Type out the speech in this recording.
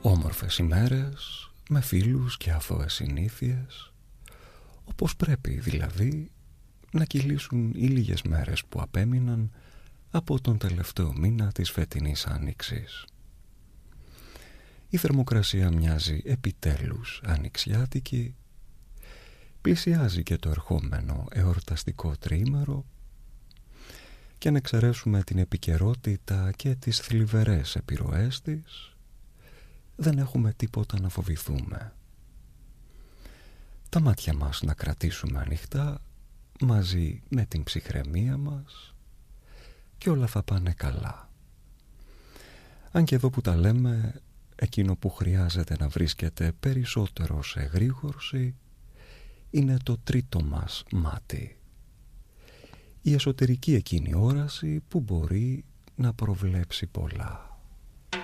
Όμορφες ημέρες, με φίλους και αθώες συνήθειες, όπως πρέπει δηλαδή να κυλήσουν οι λίγες μέρες που απέμειναν από τον τελευταίο μήνα της φετινής άνοιξης. Η θερμοκρασία μοιάζει επιτέλους ανοιξιάτικη, πλησιάζει και το ερχόμενο εορταστικό τριήμερο και αν εξαιρέσουμε την επικαιρότητα και τις θλιβερές επιρροές της, δεν έχουμε τίποτα να φοβηθούμε. Τα μάτια μας να κρατήσουμε ανοιχτά μαζί με την ψυχραιμία μας και όλα θα πάνε καλά. Αν και εδώ που τα λέμε, εκείνο που χρειάζεται να βρίσκεται περισσότερο σε εγρήγορση είναι το τρίτο μας μάτι. Η εσωτερική εκείνη όραση που μπορεί να προβλέψει πολλά.